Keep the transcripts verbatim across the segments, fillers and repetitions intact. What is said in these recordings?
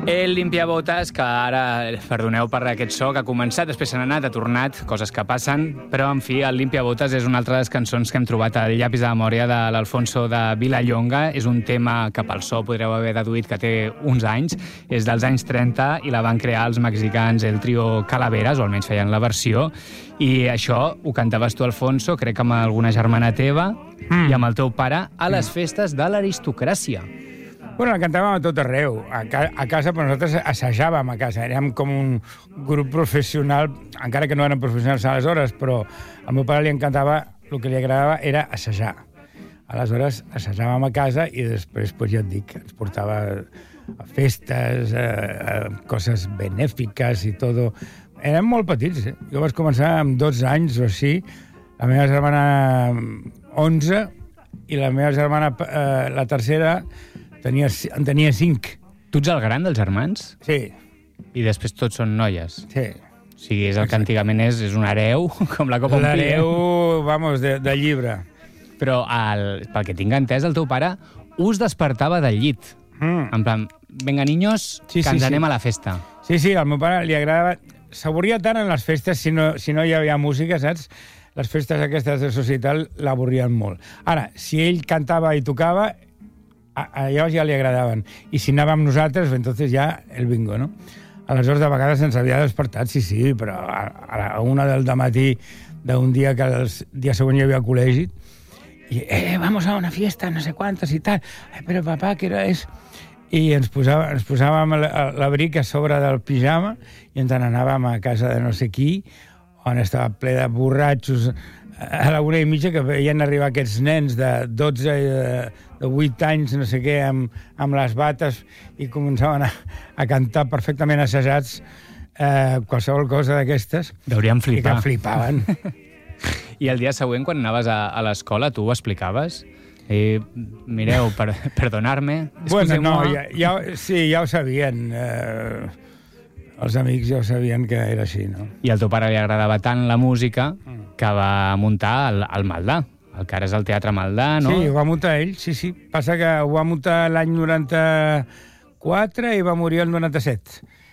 El limpiabotes, que ara, perdoneu per aquest so que ha començat, després se n'ha anat, ha tornat, coses que passen, però, en fi, el limpiabotes és una altra de les cançons que hem trobat al llapis de memòria de l'Alfonso de Vilallonga. És un tema que pel so podreu haver deduït que té uns anys, és dels anys trenta i la van crear els mexicans, el trio Calaveras, o almenys feien la versió, i això ho cantaves tu, Alfonso, crec que amb alguna germana teva mm. i amb el teu pare, a les festes de l'aristocràcia. Bueno, la cantàvem a tot arreu. A, ca a casa, però nosaltres assajàvem a casa. Érem com un grup professional, encara que no érem professionals aleshores, però al meu pare li encantava, el que li agradava era assajar. Aleshores, assajàvem a casa i després, pues, ja et dic, ens portava a festes, a, a coses benèfiques i tot. Érem molt petits, eh? Jo vaig començar amb dotze anys o així, la meva germana onze i la meva germana, eh, la tercera, Tenia, en tenia cinc. Tu ets el gran dels germans? Sí. I després tots són noies? Sí. O sigui, és el que antigament és, és un hereu, com la copa un client. L'hereu, vamos, de, de llibre. Però, el, pel que tinc entès, el teu pare us despertava del llit. Mm. En plan, venga, niños, sí, que ens sí, anem sí. a la festa. Sí, sí, al meu pare li agradava... S'avorria tant en les festes si no, si no hi havia música, saps? Les festes aquestes de societat l'avorrien molt. Ara, si ell cantava i tocava... a llavors ja li agradaven. I si anàvem nosaltres, entonces ja el bingo, no? Aleshores, de vegades ens havia despertat, sí, sí, però a, a una del dematí d'un dia que el dia següent hi havia col·legi, i, eh, vamos a una fiesta, no sé quantos i tal. Eh, però papà, què hora és? I ens, posava, ens posàvem l'abric a sobre del pijama i ens n'anàvem a casa de no sé qui, on estava ple de borratxos, a la una i mitja, que veien arribar aquests nens de dotze i de, de vuit anys, no sé què, amb, amb les bates, i començaven a, a cantar perfectament assajats eh, qualsevol cosa d'aquestes. Deurien flipar. I que flipaven. I el dia següent, quan anaves a, a l'escola, tu ho explicaves? I, mireu, per, perdonar-me... Bueno, no, ja, ja, sí, ja ho sabien. Eh, els amics ja ho sabien que era així, no? I al teu pare li agradava tant la música que va muntar el, el Maldà, el que ara és el Teatre Maldà, no? Sí, ho va muntar ell, sí, sí. Passa que ho va muntar l'any noranta-quatre i va morir el noranta-set.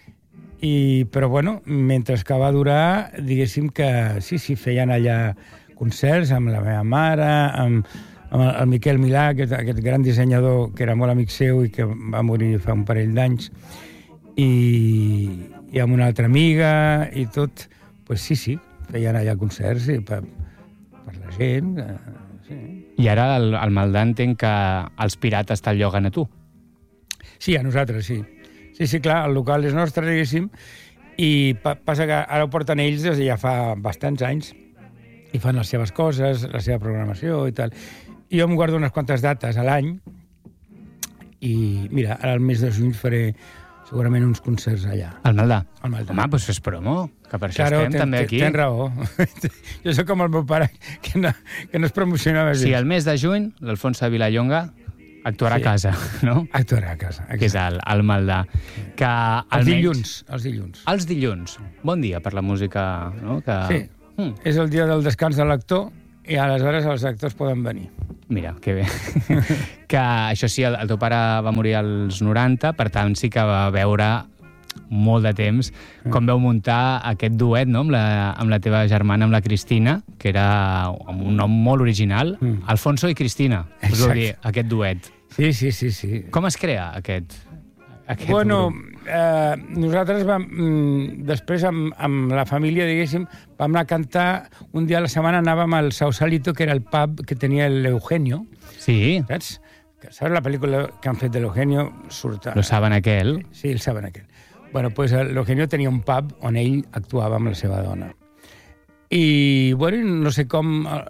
I, però, bueno, mentre que va durar, diguéssim que sí, sí, feien allà concerts amb la meva mare, amb, amb el Miquel Milà, aquest, aquest gran dissenyador que era molt amic seu i que va morir fa un parell d'anys, i, i amb una altra amiga i tot, pues sí, sí, feien allà concerts i per, per la gent. Eh, sí. I ara el, el Maldà entenc que els pirates te'l lloguen a tu. Sí, a nosaltres, sí. Sí, sí, clar, el local és nostre, diguéssim, i pa passa que ara ho porten ells des de ja fa bastants anys i fan les seves coses, la seva programació i tal. I jo em guardo unes quantes dates a l'any i, mira, ara al mes de juny faré segurament uns concerts allà. Al Maldà? Al Maldà. Home, doncs fes promo, que per això claro, estem ten, també aquí. Tens raó. Jo soc com el meu pare, que no, que no es promocionava gens. Sí, el mes de juny, l'Alfonso de Vilallonga actuarà sí. a casa, no? Actuarà a casa, exacte. Que és el, el Maldà. Que els almenys... dilluns, els dilluns. Els dilluns. Bon dia per la música, no? Que... Sí, mm. és el dia del descans de l'actor i aleshores els actors poden venir. Mira, que bé. Que això sí, el, el teu pare va morir als noranta, per tant sí que va veure molt de temps com veu muntar aquest duet, no?, amb la, amb la teva germana, amb la Cristina, que era amb un nom molt original, mm. Alfonso i Cristina, us ho dir, aquest duet. Sí, sí, sí, sí. Com es crea aquest, aquest bueno, grup? Eh, nosaltres vam, mm, després amb, amb la família, diguéssim, vam anar a cantar, un dia a la setmana anàvem al Sausalito, que era el pub que tenia l'Eugenio. Sí. Saps? Saps la pel·lícula que han fet de l'Eugenio? Surt... Lo saben aquell. Sí, el saben aquell. Bueno, pues l'Eugenio tenia un pub on ell actuava amb la seva dona. I, bueno, no sé com